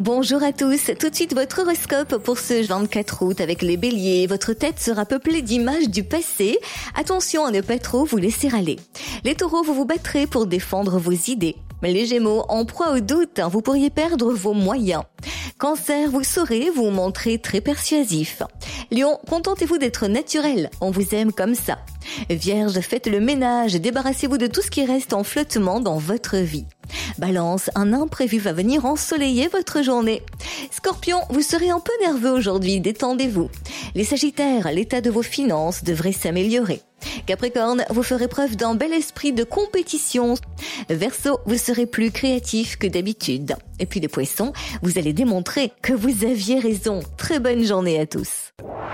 Bonjour à tous, tout de suite votre horoscope pour ce 24 août avec les béliers. Votre tête sera peuplée d'images du passé. Attention à ne pas trop vous laisser aller. Les taureaux, vous vous battrez pour défendre vos idées. Les gémeaux, en proie au doute, vous pourriez perdre vos moyens. Cancer, vous saurez vous montrer très persuasif. Lion, contentez-vous d'être naturel, on vous aime comme ça. Vierge, faites le ménage, débarrassez-vous de tout ce qui reste en flottement dans votre vie. Balance, un imprévu va venir ensoleiller votre journée. Scorpion, vous serez un peu nerveux aujourd'hui, détendez-vous. Les Sagittaires, l'état de vos finances devrait s'améliorer. Capricorne, vous ferez preuve d'un bel esprit de compétition. Verseau, vous serez plus créatif que d'habitude. Et puis les Poissons, vous allez démontrer que vous aviez raison. Très bonne journée à tous.